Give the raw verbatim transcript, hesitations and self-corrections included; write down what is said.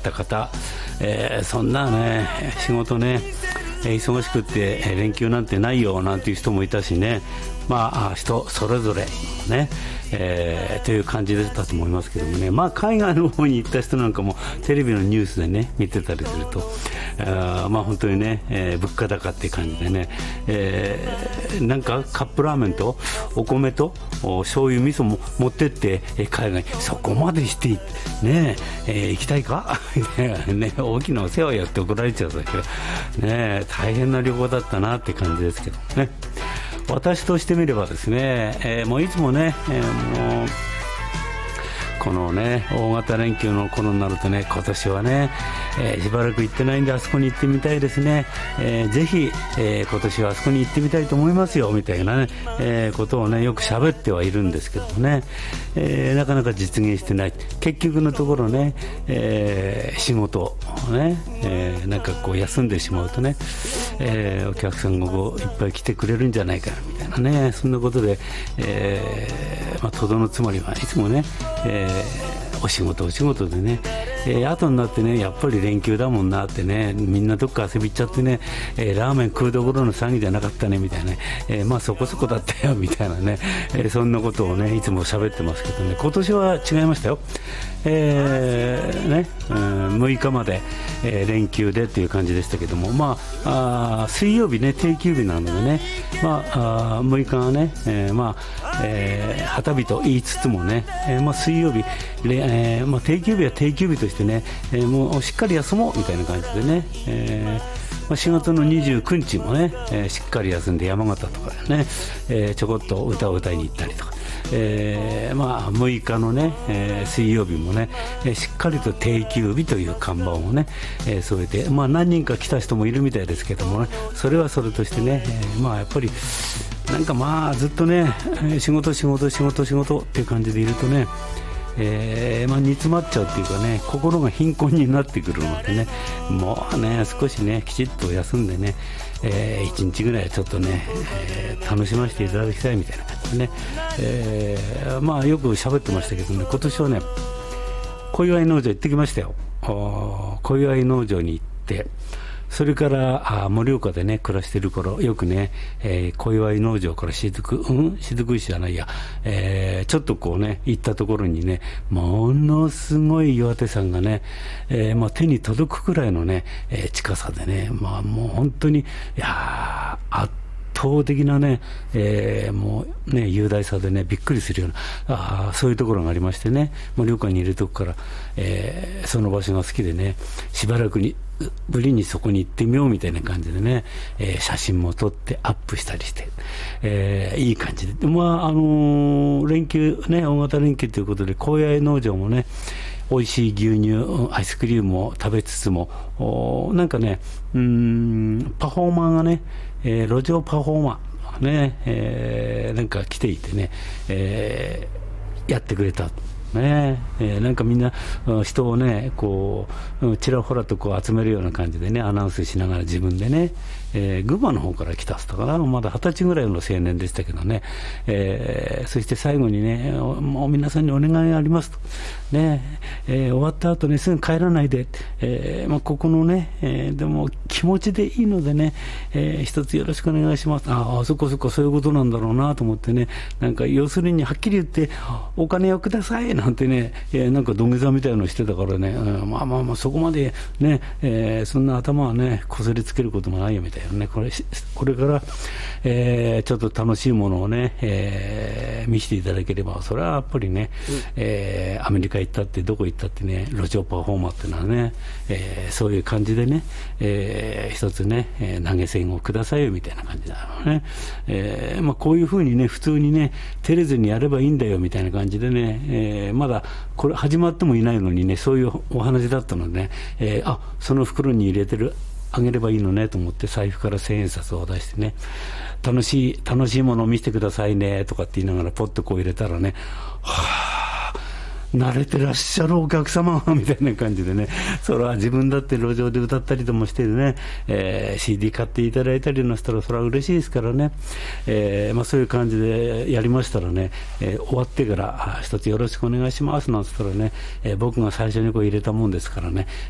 った方、えー、そんなね仕事ね忙しくって連休なんてないよなんていう人もいたしね、まあ人それぞれね、えー、という感じだったと思いますけどもね、まあ海外の方に行った人なんかもテレビのニュースでね見てたりすると、あまあ本当にね、えー、物価高っていう感じでね、えー、なんかカップラーメンとお米とお醤油味噌も持ってって、えー、海外そこまでしてねえー、行きたいかね、大きなお世話やって怒られちゃうだけどね、大変な旅行だったなって感じですけどね。私としてみればですね、えー、もういつもね、えー、もうこのね大型連休の頃になるとね、今年はね、えー、しばらく行ってないんであそこに行ってみたいですね、えー、ぜひ、えー、今年はあそこに行ってみたいと思いますよみたいなね、えー、ことをねよく喋ってはいるんですけどもね、えー、なかなか実現してない。結局のところね、えー、仕事をね、えー、なんかこう休んでしまうとね、えー、お客さんがこういっぱい来てくれるんじゃないかみたいなね、そんなことで、えーまあ、とどのつまりはいつもね、えーお仕事お仕事でね、えー、後になってねやっぱり連休だもんなってね、みんなどっか遊び行っちゃってね、えー、ラーメン食うどころの騒ぎじゃなかったねみたいなね、えー、まあそこそこだったよみたいなね、えー、そんなことをねいつも喋ってますけどね、今年は違いましたよ。えーねうん、むいかまで、えー、連休でっていう感じでしたけども、まあ、あ水曜日ね定休日なのでね、まあ、あむいかはね、えーまあえー、旗日と言いつつもね、えーまあ、水曜日、えーまあ、定休日は定休日としてね、えー、もうしっかり休もうみたいな感じでね、えーまあ、しがつのにじゅうくにちもね、えー、しっかり休んで山形とかね、えー、ちょこっと歌を歌いに行ったりとか、えーまあ、むいかのね、えー、水曜日もね、えー、しっかりと定休日という看板をね、えー、添えて、まあ、何人か来た人もいるみたいですけどもね、それはそれとしてね、えー、まあやっぱりなんかまあずっとね仕事仕事仕事仕事っていう感じでいるとね、えーまあ、煮詰まっちゃうっていうかね、心が貧困になってくるのでね、もうね少しねきちっと休んでね、えー、いちにちぐらいはちょっとね、えー、楽しませていただきたいみたいな感じでね、えー、まあよく喋ってましたけどね、今年はね小祝農場行ってきましたよ。小祝農場に行って、それから盛岡でね暮らしている頃よくね、えー、小祝農場から雫、うん、雫石じゃないや、えー、ちょっとこうね行ったところにねものすごい岩手山がね、えーまあ、手に届くくらいのね、えー、近さでね、まあもう本当にいやー圧倒的なね、えー、もうね雄大さでねびっくりするようなあそういうところがありましてね、盛岡にいるとこから、えー、その場所が好きでね、しばらくにぶりにそこに行ってみようみたいな感じでね、えー、写真も撮ってアップしたりして、えー、いい感じで、まああのー、連休ね大型連休ということで小祝農場もね美味しい牛乳アイスクリームを食べつつも、なんかねうーんパフォーマーがね、えー、路上パフォーマーがね、えー、なんか来ていてね、えー、やってくれたねえー、なんかみんな人をねこうちらほらとこう集めるような感じでねアナウンスしながら自分でね、えー、群馬の方から来た人かな、まだはたちぐらいの青年でしたけどね、えー、そして最後にねもう皆さんにお願いがありますとね、えー、終わった後ねすぐ帰らないで、えーまあ、ここのね、えー、でも気持ちでいいのでね、えー、一つよろしくお願いします。ああそこそこそういうことなんだろうなと思ってね、なんか要するにはっきり言ってお金をくださいなんてね、えー、なんか土下座みたいなのしてたからね、うん、まあまあまあそこまでね、えー、そんな頭はねこすりつけることもないよみたいなね、これこれから、えー、ちょっと楽しいものをね、えー、見せていただければ、それはやっぱりね、うんえー、アメリカ行ったってどこ行ったってね路上パフォーマーっていうのはね、えー、そういう感じでね、えー、一つね、えー、投げ銭をくださいよみたいな感じだろうね、えーまあ、こういうふうにね普通にね照れずにやればいいんだよみたいな感じでね、えーまだこれ始まってもいないのにねそういうお話だったのでね、えー、あその袋に入れてるあげればいいのねと思って財布から千円札を出してね、楽しい楽しいものを見せてくださいねとかって言いながらポッとこう入れたらね、はあ慣れてらっしゃるお客様みたいな感じでね、それは自分だって路上で歌ったりともしてね、えー、シーディー 買っていただいたりのしたらそれは嬉しいですからね、えーまあ、そういう感じでやりましたらね、えー、終わってから一つよろしくお願いしますなんつったらね、えー、僕が最初にこう入れたもんですからね、